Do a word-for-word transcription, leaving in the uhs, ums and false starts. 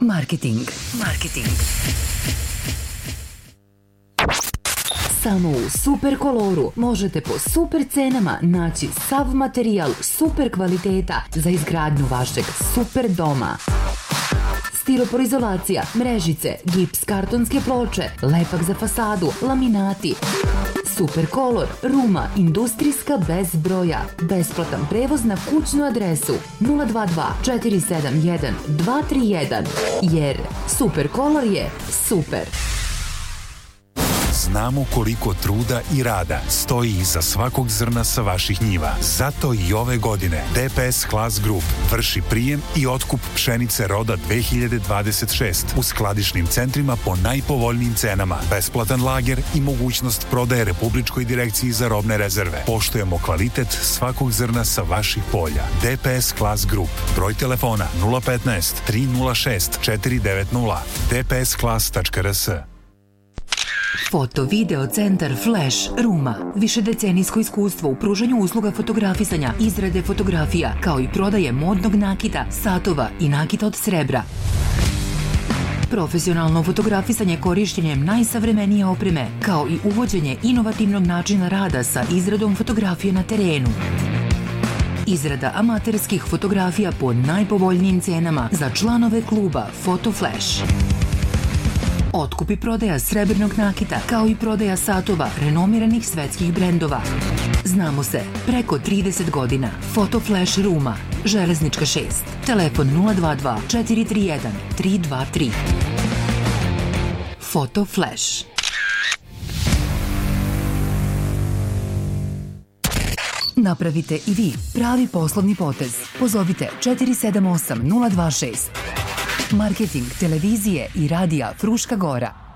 Marketing. Marketing. Samo u Super Koloru možete po super cenama naći sav materijal super kvaliteta za izgradnju vašeg super doma. Stiroporizolacija, mrežice, gips, kartonske ploče, lepak za fasadu, laminati. Super Kolor, Ruma, industrijska bez broja. Besplatan prevoz na kućnu adresu nula dva dva četiri sedam jedan dva tri jedan. Jer Super Kolor je super. Znamo koliko truda i rada stoji iza svakog zrna sa vaših njiva. Zato i ove godine D P S Class Group vrši prijem i otkup pšenice roda dve hiljade dvadeset šest u skladišnim centrima po najpovoljnijim cenama. Besplatan lager i mogućnost prodaje Republičkoj direkciji za robne rezerve. Poštujemo kvalitet svakog zrna sa vaših polja. D P S Class Group. Broj telefona nula petnaest tri nula šest četiri devet nula d p s class tačka r s. Foto video centar Flash Ruma. Višedecenijsko iskustvo u pružanju usluga fotografisanja, izrade fotografija, kao i prodaje modnog nakita, satova i nakita od srebra. Profesionalno fotografisanje korišćenjem najsavremenije opreme, kao i uvođenje inovativnog načina rada sa izradom fotografije na terenu. Izrada amaterskih fotografija po najpovoljnijim cenama za članove kluba Foto Flash. Otkup i prodaja srebrnog nakita, kao i prodaja satova renomiranih svetskih brendova. Znamo se preko trideset godina. Foto Flash Ruma, Železnička šest. Telefon nula dva dva četiri tri jedan tri dva tri. Foto Flash. Napravite i vi pravi poslovni potez. Pozovite četiri sedam osam nula dva šest. Marketing televizije i radija Fruška Gora.